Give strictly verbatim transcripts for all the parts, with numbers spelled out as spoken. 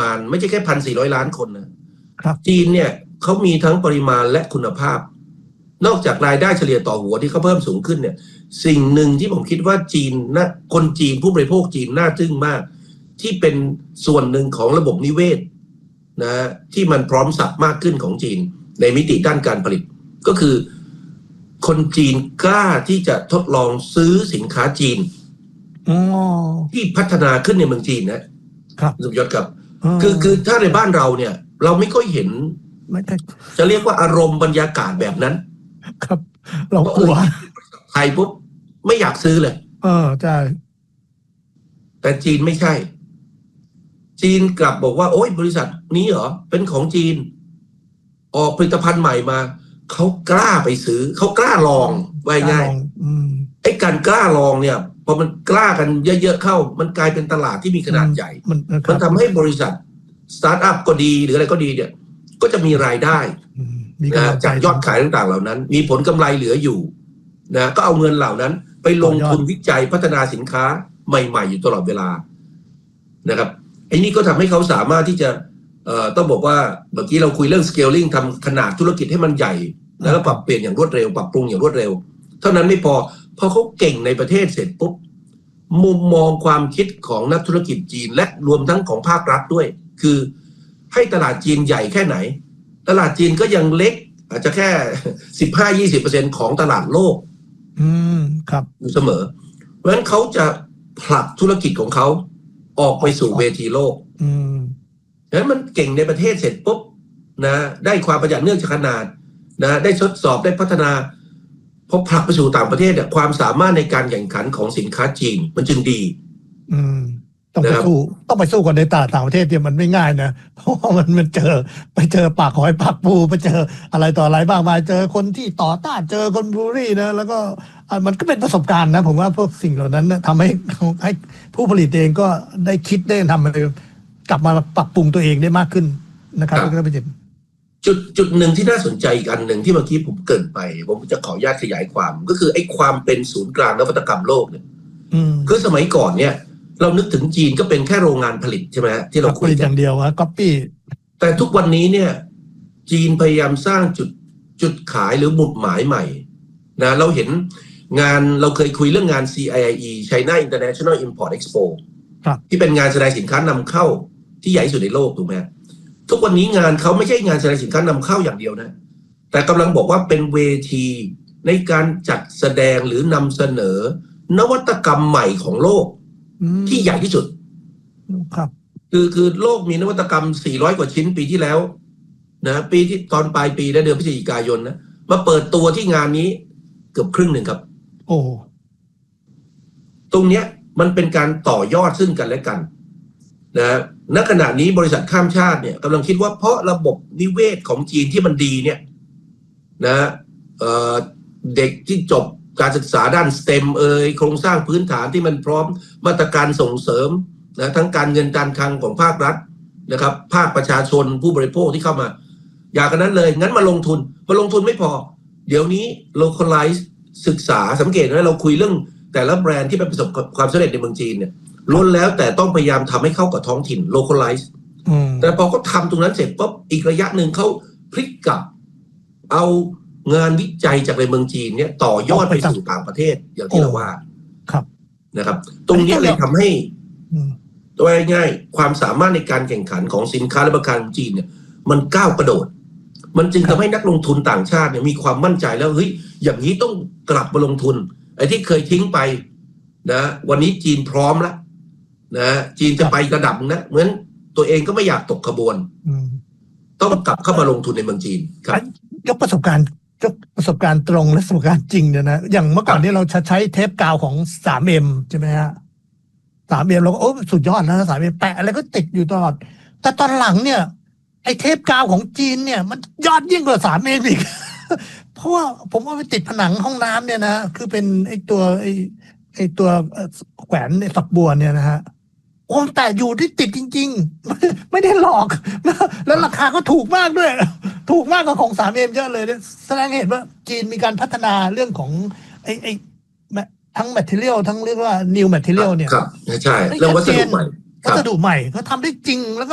มาณไม่ใช่แค่พันสี่ร้อยล้านคนนะครับจีนเนี่ยเขามีทั้งปริมาณและคุณภาพนอกจากรายได้เฉลี่ยต่อหัวที่เขาเพิ่มสูงขึ้นเนี่ยสิ่งหนึ่งที่ผมคิดว่าจีนนะคนจีนผู้บริโภคจีนน่าทึ่งมากที่เป็นส่วนหนึ่งของระบบนิเวศนะที่มันพร้อมสับมากขึ้นของจีนในมิติด้านการผลิตก็คือคนจีนกล้าที่จะทดลองซื้อสินค้าจีนที่พัฒนาขึ้นในเมืองจีนนะครับสุยศครับคือคือถ้าในบ้านเราเนี่ยเราไม่ค่อยเห็นจะเรียกว่าอารมณ์บรรยากาศแบบนั้นครับเรากลัวไทยปุ๊บไม่อยากซื้อเลยเออใช่แต่จีนไม่ใช่จีนกลับบอกว่าโอ๊ยบริษัทนี้เหรอเป็นของจีนออกผลิตภัณฑ์ใหม่มาเขากล้าไปซื้อเขากล้าลองไว้ง่ายไอ้การกล้าลองเนี่ยพอมันกล้ากันเยอะๆเข้ามันกลายเป็นตลาดที่มีขนาดใหญ่มันทำให้บริษัทสตาร์ทอัพก็ดีหรืออะไรก็ดีเนี่ยก็จะมีรายได้นะจากยอดขายต่างๆเหล่านั้นมีผลกำไรเหลืออยู่นะก็เอาเงินเหล่านั้นไปลงทุนวิจัยพัฒนาสินค้าใหม่ๆอยู่ตลอดเวลานะครับไอ้นี่ก็ทำให้เขาสามารถที่จะเอ่อต้องบอกว่าเมื่อกี้เราคุยเรื่อง scaling ทำขนาดธุรกิจให้มันใหญ่แล้วก็ปรับเปลี่ยนอย่างรวดเร็วปรับปรุงอย่างรวดเร็วเท่านั้นไม่พอพอเขาเก่งในประเทศเสร็จปุ๊บมุมมองความคิดของนักธุรกิจจีนและรวมทั้งของภาครัฐด้วยคือให้ตลาดจีนใหญ่แค่ไหนตลาดจีนก็ยังเล็กอาจจะแค่ สิบห้าถึงยี่สิบเปอร์เซ็นต์ ของตลาดโลกอืมครับอยู่เสมอเพราะฉะนั้นเขาจะผลักธุรกิจของเขาออกไปสู่เวทีโลกอืมนั้นมันเก่งในประเทศเสร็จปุ๊บนะได้ความประหยัดเนื่องจากขนาดนะได้ทดสอบได้พัฒนาพอผลักไปสู่ต่างประเทศเนี่ยความสามารถในการแข่งขันของสินค้าจีนมันจึงดีอืมต้องไปสู้ต้องไปสู้กันในตลาดต่างประเทศเนี่ยมันไม่ง่ายนะเพราะว่ามันมันเจอไปเจอปากหอยปากปูไปเจออะไรต่ออะไรบ้างมาเจอคนที่ต่อต้านเจอคนบูลลี่นะแล้วก็มันก็เป็นประสบการณ์นะผมว่าพวกสิ่งเหล่านั้นนะทำให้ให้ผู้ผลิตเองก็ได้คิดได้ทำอะไรกลับมาปรับปรุงตัวเองได้มากขึ้นนะครับท่านผู้ชมจุดจุดหนึ่งที่น่าสนใจอีกอันหนึ่งที่เมื่อกี้ผมเกริ่นไปผมจะขออนุญาตขยายความก็คือไอ้ความเป็นศูนย์กลางนวัตกรรมโลกเนี่ยคือสมัยก่อนเนี่ยเรานึกถึงจีนก็เป็นแค่โรงงานผลิตใช่ไหมที่เราคุยกันอย่างเดียวอะก๊อปปี้แต่ทุกวันนี้เนี่ยจีนพยายามสร้างจุดจุดขายหรือหมุดหมายใหม่นะเราเห็นงานเราเคยคุยเรื่องงาน ซี ไอ ไอ อี China International Import Expo ที่เป็นงานแสดงสินค้านำเข้าที่ใหญ่ที่สุดในโลกถูกไหมทุกวันนี้งานเขาไม่ใช่งานแสดงสินค้านำเข้าอย่างเดียวนะแต่กำลังบอกว่าเป็นเวทีในการจัดแสดงหรือนำเสนอนวัตกรรมใหม่ของโลกที่ใหญ่ที่สุดครับคือคือโลกมีนวัตกรรมสี่ร้อยกว่าชิ้นปีที่แล้วนะปีที่ตอนปลายปีและเดือนพฤศจิกายนนะมาเปิดตัวที่งานนี้เกือบครึ่งหนึ่งครับโอ้ตรงเนี้ยมันเป็นการต่อยอดซึ่งกันและกันนะณขณะนี้บริษัทข้ามชาติเนี่ยกำลังคิดว่าเพราะระบบนิเวศของจีนที่มันดีเนี่ยนะเอ่อเด็กที่จบการศึกษาด้าน สเต็ม เอ่ยโครงสร้างพื้นฐานที่มันพร้อมมาตรการส่งเสริมนะทั้งการเงินการคลังของภาครัฐนะครับภาคประชาชนผู้บริโภคที่เข้ามาอยากกันนั้นเลยงั้นมาลงทุนมาลงทุนไม่พอเดี๋ยวนี้ localize ศึกษาสังเกตนะเราคุยเรื่องแต่ละแบรนด์ที่ประสบความสำเร็จในเมืองจีนเนี่ยล้วนแล้วแต่ต้องพยายามทำให้เข้ากับท้องถิ่น localize แต่พอเขาทำตรงนั้นเสร็จปุ๊บอีกระยะหนึ่งเขาพลิกกลับเอางานวิจัยจากในเมืองจีนเนี่ยต่อยอดไปสู่ต่างประเทศอย่างที่เราว่าครับนะครับตรงนี้เลยทำให้ตัวง่ายๆความสามารถในการแข่งขันของสินค้าและบริการของจีนเนี่ยมันก้าวกระโดดมันจึงทำให้นักลงทุนต่างชาติเนี่ยมีความมั่นใจแล้วเฮ้ยอย่างนี้ต้องกลับมาลงทุนไอ้ที่เคยทิ้งไปนะวันนี้จีนพร้อมแล้วนะจีนจะไประดับนะเหมือนตัวเองก็ไม่อยากตกขบวนต้องกลับเข้ามาลงทุนในเมืองจีนครับยกประสบการณ์ยกประสบการณ์ตรงและประสบการณ์จริงเนี่ยนะอย่างเมื่อก่อนนี้เราใช้เทปกาวของ ทรี เอ็ม ใช่ไหมฮะ ทรี เอ็ม เราก็โอ้สุดยอดนะ ทรี เอ็ม แปะอะไรก็ติดอยู่ตลอดแต่ตอนหลังเนี่ยไอ้เทปกาวของจีนเนี่ยมันยอดยิ่งกว่า ทรี เอ็ม อีก เพราะว่าผมว่าไปติดผนังห้องน้ำเนี่ยนะคือเป็นไอ้ตัวไอ้ไอ้ตัวแขวนในฝักบัวเนี่ยนะฮะโอ้แต่อยู่ที่ติดจริงๆไม่ได้หลอกแล้วราคาก็ถูกมากด้วยถูกมากกว่าของ ทรี เอ็ม เยอะเลยแสดงเห็นว่าจีนมีการพัฒนาเรื่องของไอ้ไอ้ทั้ง material ทั้งเรียกว่า new material เนี่ยครับใช่เรื่องวัสดุใหม่วัสดุใหม่เขาทำได้จริงแล้วก็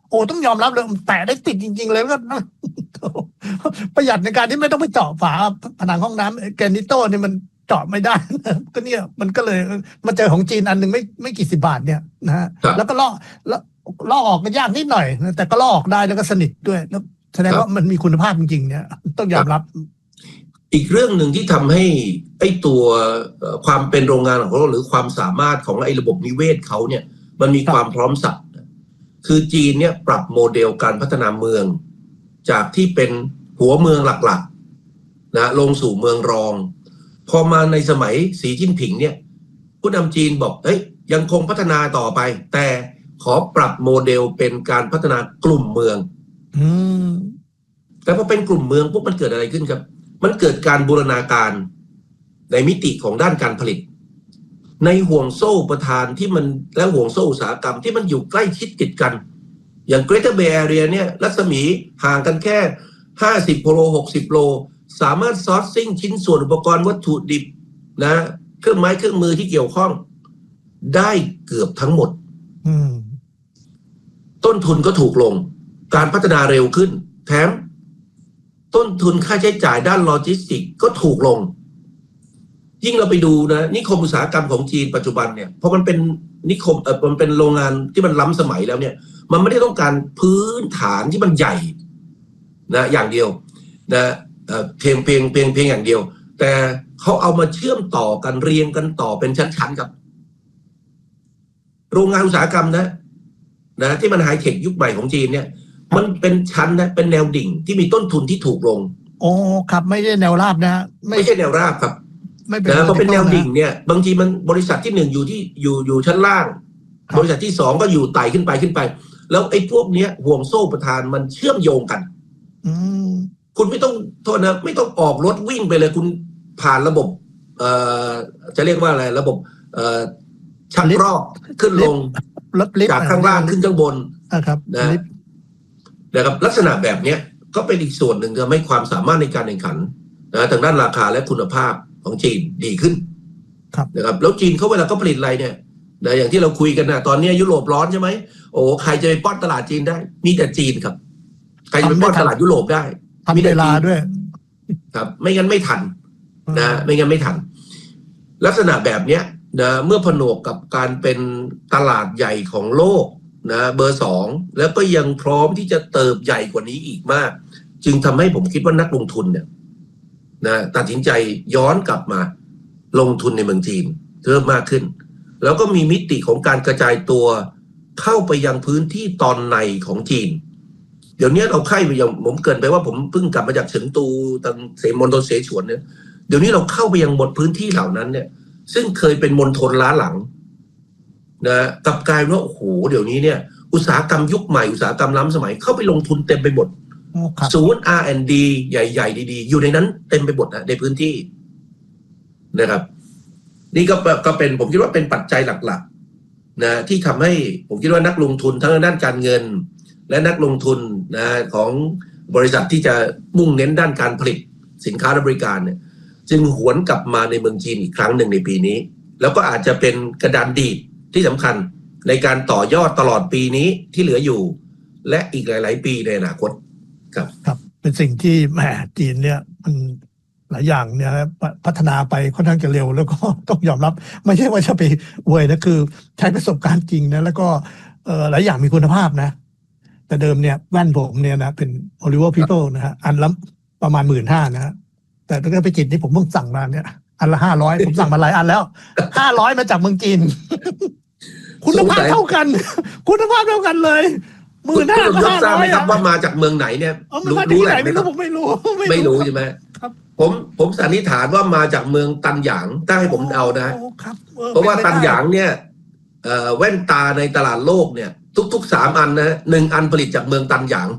โอ้ต้องยอมรับเลยแตะได้ติดจริงๆเลยก็ ประหยัดในการที่ไม่ต้องไปเจาะฝาผนังห้องน้ำแกรนิโต้เนี่ยมันเจาะไม่ได้ ก็เนี่ยมันก็เลยมาเจอของจีนอันหนึ่งไม่ไม่กี่สิบบาทเนี่ยนะฮะแล้วก็ล่อแล้วล่อออกก็ยากนิดหน่อยแต่ก็ล่อออกได้แล้วก็สนิทด้วยแล้วแสดงว่ามันมีคุณภาพจริงๆเนี่ยต้องยอมรับอีกเรื่องหนึ่งที่ทำให้ไอ้ตัวความเป็นโรงงานของเขาหรือความสามารถของไอ้ระบบนิเวศเขาเนี่ยมันมีความพร้อมสับคือจีนเนี่ยปรับโมเดลการพัฒนาเมืองจากที่เป็นหัวเมืองหลักๆนะลงสู่เมืองรองพอมาในสมัยสีจิ้นผิงเนี่ยผู้นำจีนบอกเอ้ยยังคงพัฒนาต่อไปแต่ขอปรับโมเดลเป็นการพัฒนากลุ่มเมืองอืมแต่พอเป็นกลุ่มเมืองปุ๊บมันเกิดอะไรขึ้นครับมันเกิดการบูรณาการในมิติของด้านการผลิตในห่วงโซ่ประทานที่มันและห่วงโซ่อุตสาหกรรมที่มันอยู่ใกล้ชิดติดกันอย่าง Greater Bay Area เนี่ยรัศมีห่างกันแค่ห้าสิบโลหกสิบโลสามารถซอร์สซิ่งชิ้นส่วนอุปกรณ์วัตถุดิบนะเครื่องไม้เครื่องมือที่เกี่ยวข้องได้เกือบทั้งหมดต้นทุนก็ถูกลงการพัฒนาเร็วขึ้นแถมต้นทุนค่าใช้จ่ายด้านโลจิสติกก็ถูกลงยิ่งเราไปดูนะนิคมอุตสาหกรรมของจีนปัจจุบันเนี่ยเพราะมันเป็นนิคมเออมันเป็นโรงงานที่มันล้ำสมัยแล้วเนี่ยมันไม่ได้ต้องการพื้นฐานที่มันใหญ่นะอย่างเดียวนะเอ่อเพียงเพียงเพียงเพียงอย่างเดียวแต่เขาเอามาเชื่อมต่อกันเรียงกันต่อเป็นชั้นๆครับโรงงานอุตสาหกรรมนะนะที่มันไฮเทคยุคใหม่ของจีนเนี่ยมันเป็นชั้นนะเป็นแนวดิ่งที่มีต้นทุนที่ถูกลงโอ้ครับไม่ใช่แนวราบนะไม่ใช่แนวราบครับไม่เป็นนะพอเป็นแนวดิ่งเนี่ยบางทีมันบริษัทที่หนึ่งอยู่ที่อยู่อยู่ชั้นล่างบริษัทที่สองก็อยู่ไต่ขึ้นไปขึ้นไปแล้วไอ้พวกเนี้ยห่วงโซ่ประทานมันเชื่อมโยงกันคุณไม่ต้องโทษนะไม่ต้องออกรถวิ่งไปเลยคุณผ่านระบบเอ่อจะเรียกว่าอะไรระบบเอ่อชักรอกขึ้นลงจากข้างล่างขึ้นข้างบนนะครับนะนะครับลักษณะแบบเนี้ยก็เป็นอีกส่วนหนึ่งที่ทำให้ความสามารถในการแข่งขันนะทางด้านราคาและคุณภาพของจีนดีขึ้นนะครับแล้วจีนเขาเวลาเขาผลิตอะไรเนี่ยนะอย่างที่เราคุยกันนะตอนนี้ยุโรปร้อนใช่ไหมโอ้ใครจะไปป้อนตลาดจีนได้มีแต่จีนครับใครจะไปป้อนตลาดยุโรปได้มีเวลาด้วยครับไม่งั้นไม่ทันนะไม่งั้นไม่ทันลักษณะแบบเนี้ยนะเมื่อผนวกกับการเป็นตลาดใหญ่ของโลกนะเบอร์สองแล้วก็ยังพร้อมที่จะเติบใหญ่กว่านี้อีกมากจึงทำให้ผมคิดว่านักลงทุนเนี่ยนะตัดสินใจย้อนกลับมาลงทุนในเมืองจีนเพิ่มมากขึ้นแล้วก็มีมิติของการกระจายตัวเข้าไปยังพื้นที่ตอนในของจีนเดี๋ยวนี้เราไข้ไปยังผมเกินไปว่าผมเพิ่งกลับมาจากเฉิงตูตังเสมณฑลเสฉวนเนี่ยเดี๋ยวนี้เราเข้าไปยังหมดพื้นที่เหล่านั้นเนี่ยซึ่งเคยเป็นมณฑลล้าหลังนะกลับกลายว่าโอ้โหเดี๋ยวนี้เนี่ยอุตสาหกรรมยุคใหม่อุตสาหกรรมล้ำสมัยเข้าไปลงทุนเต็มไปหมดศูนย์ อาร์ แอนด์ ดี ใหญ่ๆดีๆอยู่ในนั้นเต็มไปหมดนะในพื้นที่นะครับนี่ก็ก็เป็นผมคิดว่าเป็นปัจจัยหลักๆนะที่ทำให้ผมคิดว่านักลงทุนทั้งด้านการเงินและนักลงทุนนะของบริษัทที่จะมุ่งเน้นด้านการผลิตสินค้าและบริการเนี่ยจึงหวนกลับมาในเมืองจีนอีกครั้งหนึ่งในปีนี้แล้วก็อาจจะเป็นกระดานดีดที่สำคัญในการต่อยอดตลอดปีนี้ที่เหลืออยู่และอีกหลายๆปีในอนาคตครับครับเป็นสิ่งที่แหมจีนเนี่ยมันหลายอย่างเนี่ยพัฒนาไปค่อนข้างจะเร็วแล้วก็ต้องยอมรับไม่ใช่ว่าจะไปอวยนะคือใช้ประสบการณ์จริงนะแล้วก็เอ่อหลายอย่างมีคุณภาพนะแต่เดิมเนี่ยแว่นผมเนี่ยนะเป็น Oliver People นะฮะอันละประมาณหมื่นห้านะฮะแต่ถ้าไปจีนที่ผมเพิ่งสั่งมาเนี่ยอันละห้าร้อยผมสั่งมาหลายอันแล้วห้าร้อยมาจากเมืองจีนคุณภาพเท่ากันคุณภาพเท่ากันเลยหมื่นห้าก็ห้าร้อยครับว่ามาจากเมืองไหนเนี่ยรู้แหละไม่รู้ผมไม่รู้ไม่รู้ใช่ไหมผมผมสันนิษฐานว่ามาจากเมืองตันหยางถ้าให้ผมเอานะเพราะว่าตันหยางเนี่ยแว่นตาในตลาดโลกเนี่ยทุกๆสามอันนะหนึ่งอันผลิตจากเมืองตันหยาง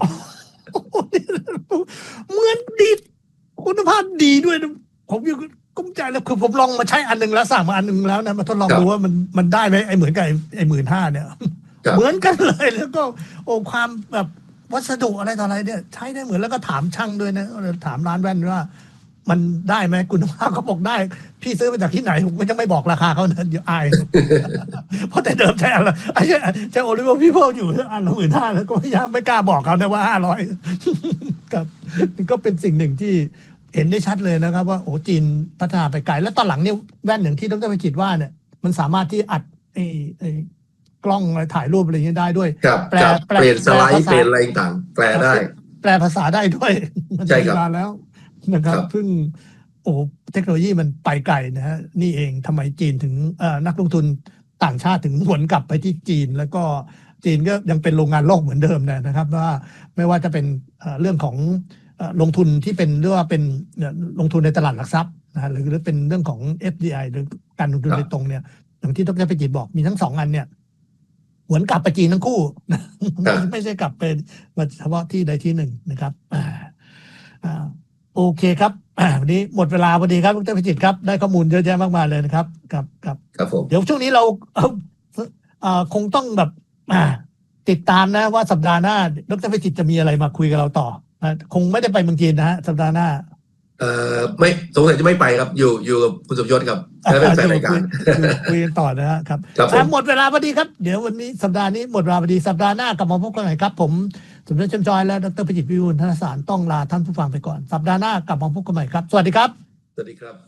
เหมือนดีคุณภาพดีด้วยผมยังกุ้มใจแล้วคือผมลองมาใช้อันหนึ่งแล้วสั่งมาอันหนึ่งแล้วนะมาทดลองดูว่ามันมันได้ไหมไอ้เหมือนกับไอ้หมื่นห้าเนี่ยเหมือนกันเลยแล้วก็โอ้ความแบบวัสดุอะไรต่ออะไรเนี่ยใช้ได้เหมือนแล้วก็ถามช่างด้วยนะถามร้านแว่นว่ามันได้ไหมคุณภาพเขาบอกได้พี่ซื้อมาจากที่ไหนผมก็ยังไม่บอกราคาเขานะเดี๋ยวอาย เพราะแต่เดิมใช้อะไรไอ้ใช้โอลิเวอร์พี่เพิ่มอยู่อันละหมื่นห้าแล้วก็พยายามไม่กล้าบอกเขานะว่าห้าร้อยครับก็เป็นสิ่งหนึ่งที่เห็นได้ชัดเลยนะครับว่าโอ้จีนพัฒนาไปไกลแล้วตอนหลังเนี่ยแว่นอย่างที่ดร.วิจิตรว่าเนี่ยมันสามารถที่อัดไอ้ไอ้กล้องถ่ายรูปอะไรอย่างนี้ได้ด้วยแปลเปลี่ยนสไลด์เปลี่ยนอะไรต่างแปลได้แปลภาษาได้ด้วยใช่ครับแล้วนะครับเพิ่งโอ้เทคโนโลยีมันไปไกลนะฮะนี่เองทำไมจีนถึงนักลงทุนต่างชาติถึงหวนกลับไปที่จีนแล้วก็จีนก็ยังเป็นโรงงานโลกเหมือนเดิมนะครับว่าไม่ว่าจะเป็นเรื่องของลงทุนที่เป็นเรียกว่าเป็นลงทุนในตลาดหลักทรัพย์นะหรือเป็นเรื่องของ เอฟ ดี ไอ หรือการลงทุนโดยตรงเนี่ยอย่างที่ดร.พิจิตรบอกมีทั้งสองอันเนี่ยหวนกลับไปจีนทั้งคู่ไม่ใช่กลับเป็นเฉพาะที่ใดที่หนึ่งนะครับอ่าอ่าโอเคครับวันนี้หมดเวลาพอดีครับดร.พิจิตรครับได้ข้อมูลเยอะแยะมากมายเลยนะครับครับครับครับผมเดี๋ยวช่วงนี้เราอ่าคงต้องแบบอ่าติดตามนะว่าสัปดาห์หน้าดร.พิจิตรจะมีอะไรมาคุยกับเราต่อคงไม่ได้ไปเมืองจีนนะฮะสัปดาห์หน้าเอ่อไม่สงสัยจะไม่ไปครับอยู่อยู่กับคุณสมยศครับแล้วเป็นแฟนรายการคุยกันต่อนะครับหมดเวลาพอดีครับเดี๋ยววันนี้สัปดาห์นี้หมดเวลาพอดีสัปดาห์หน้ากลับมาพบกันใหม่ครับผมสมยศ เช่มช้อยและดร.พิจิตร วิบูลย์ธนสารต้องลาท่านผู้ฟังไปก่อนสัปดาห์หน้ากลับมาพบกันใหม่ครับสวัสดีครับสวัสดีครับ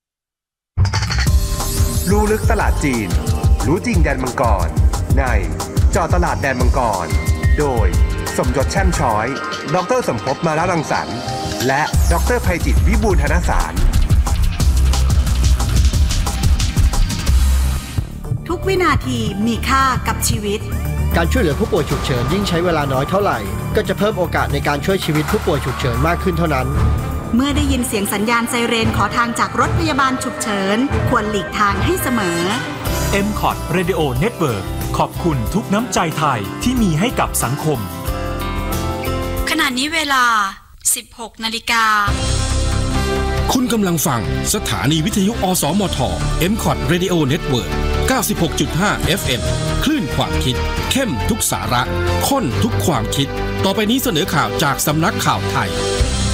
รู้ลึกตลาดจีนรู้จริงแดนมังกรในเจาะตลาดแดนมังกรโดยสมยศ แช่มช้อยดร.สมภพ มาลารังสรรค์และดร.ไพจิตร วิบูลย์ธนสารทุกวินาทีมีค่ากับชีวิตการช่วยเหลือผู้ป่วยฉุกเฉินยิ่งใช้เวลาน้อยเท่าไหร่ก็จะเพิ่มโอกาสในการช่วยชีวิตผู้ป่วยฉุกเฉินมากขึ้นเท่านั้นเมื่อได้ยินเสียงสัญญาณไซเรนขอทางจากรถพยาบาลฉุกเฉินควรหลีกทางให้เสมอเอ็ม คอท Radio Network ขอบคุณทุกน้ำใจไทยที่มีให้กับสังคมขณะนี้เวลา สิบหกนาฬิกาคุณกำลังฟังสถานีวิทยุอสมท เอ็ม คอท Radio Network เก้าสิบหกจุดห้า เอฟ เอ็ม คลื่นความคิดเข้มทุกสาระข้นทุกความคิดต่อไปนี้เสนอข่าวจากสำนักข่าวไทย